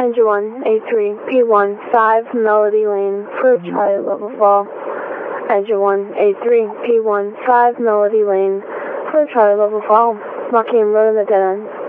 Engine 1, A3, P1, 5, Melody Lane, for Charlie Level Fall. Engine 1, A3, P1, 5, Melody Lane, for Charlie Level Fall. Marking road in the dead end.